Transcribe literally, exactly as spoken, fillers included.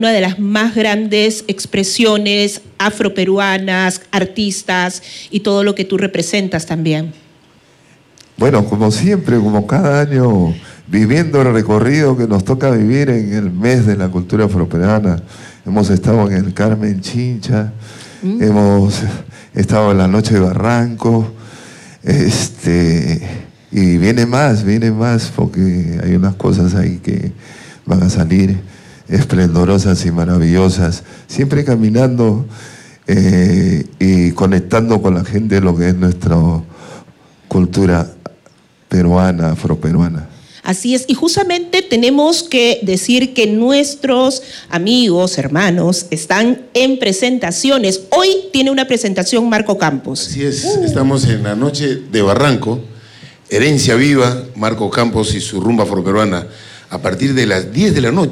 una de las más grandes expresiones afroperuanas, artistas y todo lo que tú representas también. Bueno, como siempre, como cada año, viviendo el recorrido que nos toca vivir en el mes de la cultura afroperuana. Hemos estado en el Carmen Chincha, mm. hemos estado en la Noche de Barranco, este, y viene más, viene más, porque hay unas cosas ahí que van a salir esplendorosas y maravillosas, siempre caminando eh, y conectando con la gente de lo que es nuestra cultura peruana, afroperuana. Así es, y justamente tenemos que decir que nuestros amigos, hermanos, están en presentaciones. Hoy tiene una presentación Marco Campos. Así es, uh. estamos en la Noche de Barranco, Herencia Viva, Marco Campos y su rumba afroperuana, a partir de las diez de la noche.